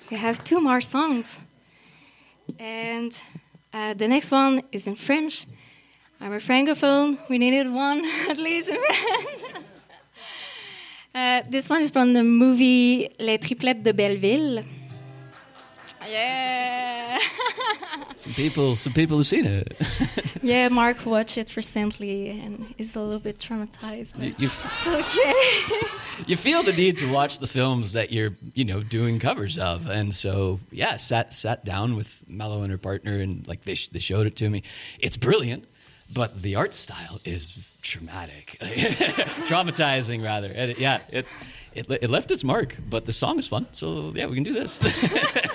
we have two more songs. And the next one is in French. I'm a francophone. We needed one at least in French. This one is from the movie Les Triplettes de Belleville. Yeah. Some people have seen it. Yeah, Mark watched it recently and is a little bit traumatized. It's okay. You feel the need to watch the films that you're, doing covers of, and so sat down with Mallow and her partner, and like they showed it to me. It's brilliant, but the art style is traumatic, traumatizing rather. And it left its mark, but the song is fun. So yeah, we can do this.